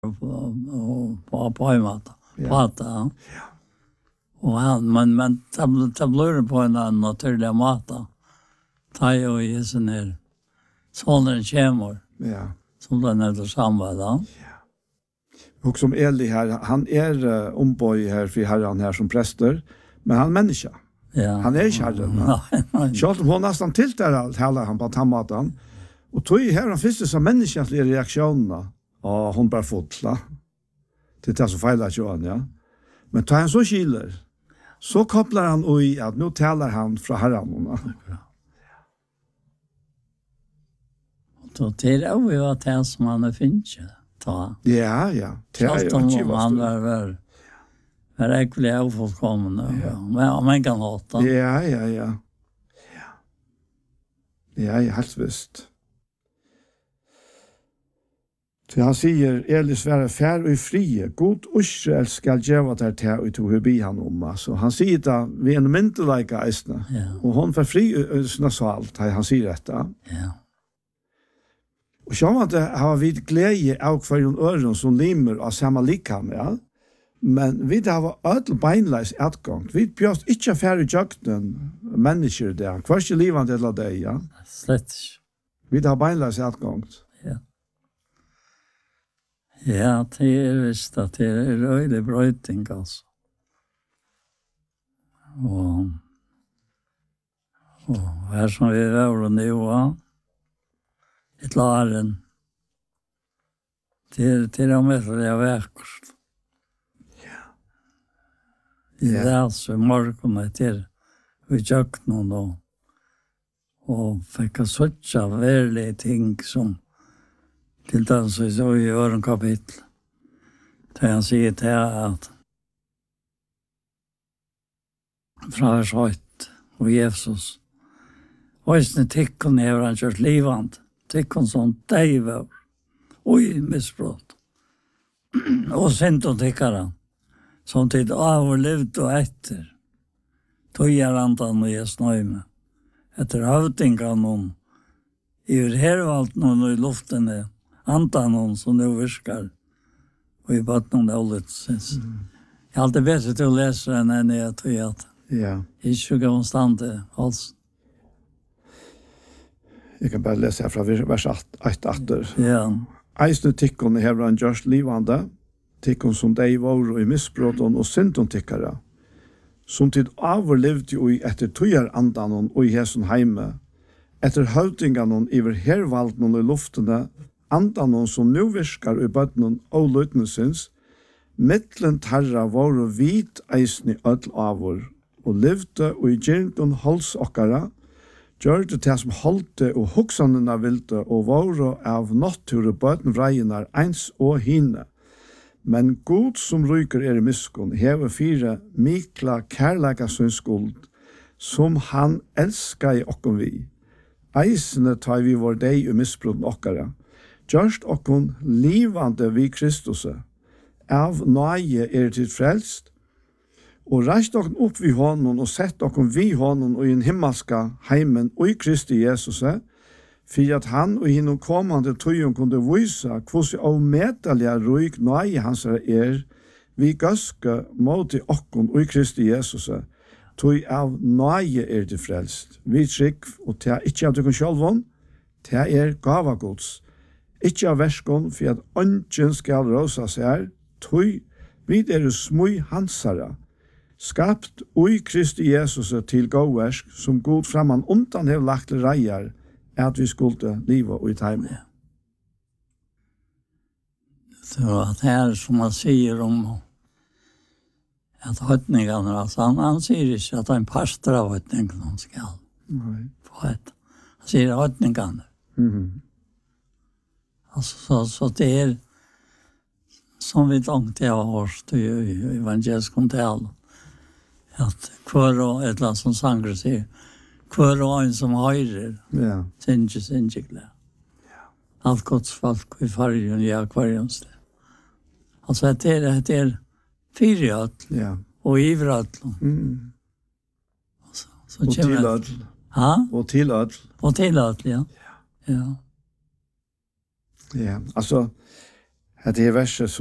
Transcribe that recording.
på hemmet. Ja. Och men det blir på en naturlig måte. Ta ju i sån här sådana kämmor. Ja. Som den är samma då. Ja. Och som Eli här, han är omboj här för herran här som präster, men han är människa. Ja. Han är inte herren. Så om hon nästan till där hela han på tammatan. Och tog här han först så människans reaktionerna. Ja, hon bara fotla. Det är så fejlat ju han, ja. Men tar han så skiller, så kopplar han i att nu talar han från herran. Då det är ju att det som han finns ta. Ja. Det är ju inte han var verkligen ofullkommen. Men man kan hata. Ja. Ja, helt visst. Så han säger, Elis vara fär och frie, god Israel skal geva der til og to bi han om. Så han säger det vi en mentalaika eisne. Ja. Och hon för fri såna så allt, han säger detta. Ja. Och så att det har vi glädje av för en öron som limmer av samma likam, ja. Men vi har ödel beinleis utgång. Vi bjöst inte färre jakten människor där. Kvarst i livet eller det, ja. Slett. Vi har beinleis utgång. Ja. Ja, det är visst att det är röjlig bröjting alltså. Och här som vi är nu, va? Ett laren. Det är de mätliga verkost. Det är alltså morgonen till vi tjökt någon då. Och fick jag sötsa värliga ting som till den så i öron kapitel. Där han säger till att från vers 8 och Jesus. Väsne tickon är han kört livand. Tickon som dejver. Oj, missbrott. Och sent och tickaren. Som tid överlevt och efter. Tojar andan och ges nöjme. Efter hövdingan om i hervalt någon i luften är andan någon som nu viskar. Och i botten av det Jag har alltid bättre till att läsa den än jag tror att inte konstant alls. Jag kan bara läsa från vers 8. Ja. Eisne tikkon hever han gjørst livande, tikkon som dei var i missbrotten og syndon tikkara, som tid overlevde jo etter tøyer andanon og i hesen heime, etter høvdinganon iver hervalden i luftene, andanon som nu virkar i bøtnen og løytnesins, mittlen tarra var og vit eisne ødel avur, og levde og i gjernden hals okkara, gjør det til som holdte og hoksandena vilte og våre av natur og bøten vreinar eins og hine. Men god som ryker i miskun hever 4 mikla kærleika sin skuld som han elskar i okkon vi. Eisene tar vi vår deg i misbrotten okkara. Gjørst okkon livande vi Kristuset. Av nøye til frelst, og reist okken opp vid honom og sett okken vid honom og i en himmelska heimen og i Kristi Jesus, for at han og hinnom kommande tøyen kunne vise hvordan avmedelige ryk nøye hans vi gøske mot i okken og i Kristi Jesus, tøy av nøye til frelst. Vi trygg, og til ikke av dukken sjølvån, til gavagods. Ikke av verskon, for at ønsken skal råsa seg tøy, vi smui hansara, skapt ui Kristi Jesus til gåversk som god framan undan hev lagt reier at vi skulle liva og i teime. Så at her som man sier om at høytningene, altså han sier ikke at en pastor av høytningene skal få et. Han sier høytningene. Altså, så det som vi långt jag har hört i evangelisk kontal. Att kvar och ett land som sanger säger kvar och en som höjrer. Ja. Sinjikle. Ja. Allt Guds folk i färgen i akvariumsle. Alltså det är fyrjöt. Ja. Och ivrat. Så och tillöd. Ja. Och tillöd. Och tillöd, ja. Ja. Ja, alltså Det är verset